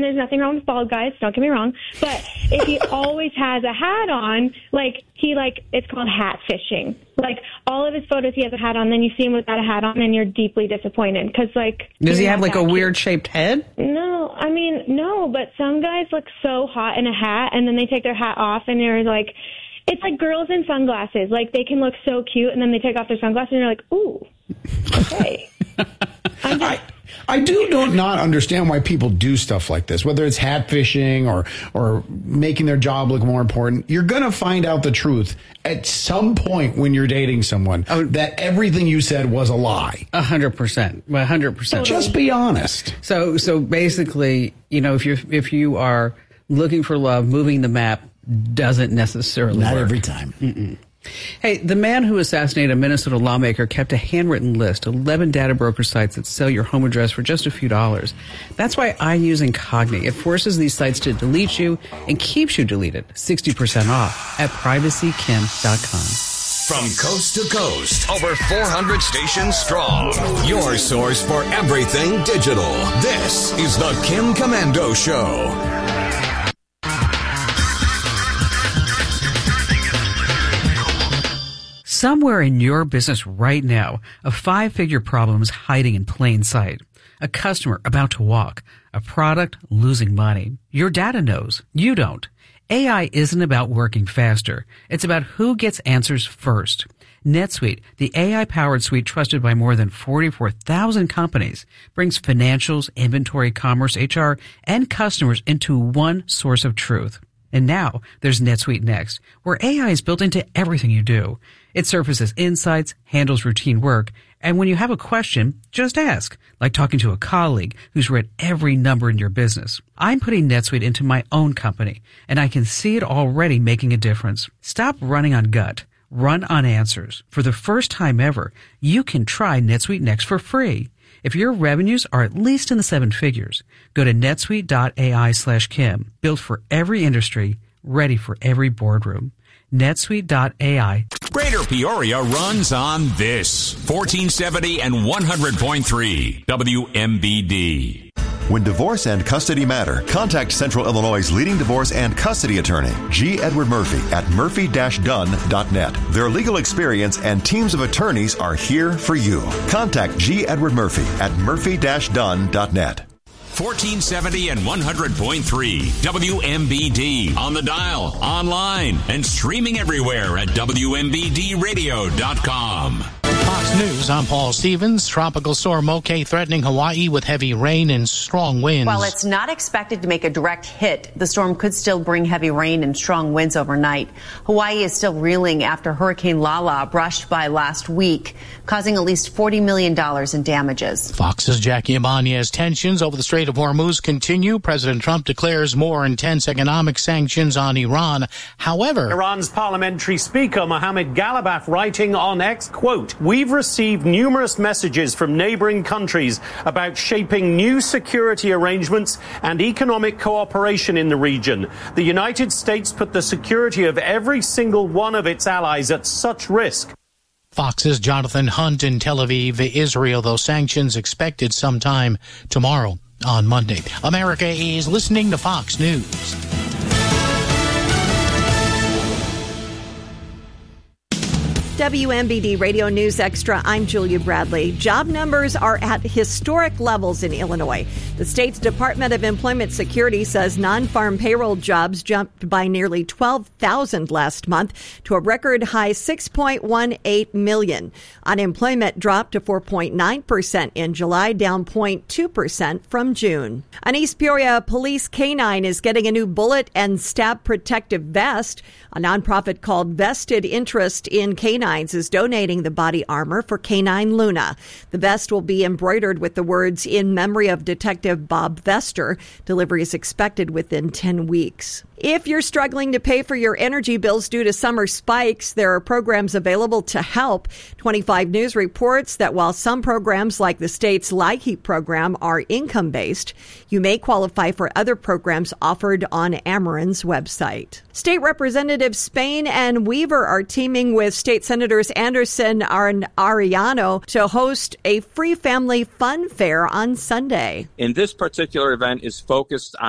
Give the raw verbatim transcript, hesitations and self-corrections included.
there's nothing wrong with bald guys, don't get me wrong. But if he always has a hat on, like, he, like, it's called hat fishing. Like, all of his photos, he has a hat on, then you see him without a hat on, and you're deeply disappointed. Because, like... Does he have, like, a weird-shaped head? No, I mean, no, but some guys look so hot in a hat, and then they take their hat off, and they're, like... It's like girls in sunglasses. Like, they can look so cute, and then they take off their sunglasses, and you're like, ooh, okay. I'm just... I, I do don't not understand why people do stuff like this, whether it's hat fishing or or making their job look more important. You're going to find out the truth at some point when you're dating someone oh, that everything you said was a lie. A hundred percent. A hundred percent. Just be honest. So so basically, you know, if you're if you are looking for love, moving the map doesn't necessarily Not work. every time. Mm-mm. Hey, the man who assassinated a Minnesota lawmaker kept a handwritten list, eleven data broker sites that sell your home address for just a few dollars. That's why I use Incogni. It forces these sites to delete you and keeps you deleted. sixty percent off at privacy kim dot com. From coast to coast, over four hundred stations strong. Your source for everything digital. This is the Kim Komando Show. Somewhere in your business right now, a five-figure problem is hiding in plain sight. A customer about to walk. A product losing money. Your data knows. You don't. A I isn't about working faster. It's about who gets answers first. NetSuite, the A I-powered suite trusted by more than forty-four thousand companies, brings financials, inventory, commerce, H R, and customers into one source of truth. And now there's NetSuite Next, where A I is built into everything you do. It surfaces insights, handles routine work, and when you have a question, just ask, like talking to a colleague who's read every number in your business. I'm putting NetSuite into my own company, and I can see it already making a difference. Stop running on gut. Run on answers. For the first time ever, you can try NetSuite Next for free. If your revenues are at least in the seven figures, go to netsuite.ai slash Kim. Built for every industry, ready for every boardroom. netsuite dot A I. Greater Peoria runs on this. fourteen seventy and one hundred point three W M B D. When divorce and custody matter, contact Central Illinois' leading divorce and custody attorney, G. Edward Murphy, at murphy dash dunn dot net. Their legal experience and teams of attorneys are here for you. Contact G. Edward Murphy at murphy dash dunn dot net. fourteen seventy and one hundred point three W M B D. On the dial, online, and streaming everywhere at W M B D radio dot com. Fox News, I'm Paul Stevens. Tropical storm Moke threatening Hawaii with heavy rain and strong winds. While it's not expected to make a direct hit, the storm could still bring heavy rain and strong winds overnight. Hawaii is still reeling after Hurricane Lala brushed by last week, causing at least forty million dollars in damages. Fox's Jackie Ibanez. Tensions over the Strait of Hormuz continue. President Trump declares more intense economic sanctions on Iran. However, Iran's parliamentary speaker Mohammed Ghalibaf writing on X, quote, "We've received numerous messages from neighboring countries about shaping new security arrangements and economic cooperation in the region. The United States put the security of every single one of its allies at such risk." Fox's Jonathan Hunt in Tel Aviv, Israel, those sanctions expected sometime tomorrow on Monday. America is listening to Fox News. W M B D Radio News Extra, I'm Julia Bradley. Job numbers are at historic levels in Illinois. The state's Department of Employment Security says non-farm payroll jobs jumped by nearly twelve thousand last month to a record high six point one eight million. Unemployment dropped to four point nine percent in July, down zero point two percent from June. An East Peoria police canine is getting a new bullet and stab protective vest. A nonprofit called Vested Interest in Canines is donating the body armor for Canine Luna. The vest will be embroidered with the words "In memory of Detective Bob Vester." Delivery is expected within ten weeks. If you're struggling to pay for your energy bills due to summer spikes, there are programs available to help. twenty-five News reports that while some programs like the state's LIHEAP program are income-based, you may qualify for other programs offered on Ameren's website. State Representatives Spain and Weaver are teaming with State Senators Anderson and Arellano to host a free family fun fair on Sunday. And this particular event is focused on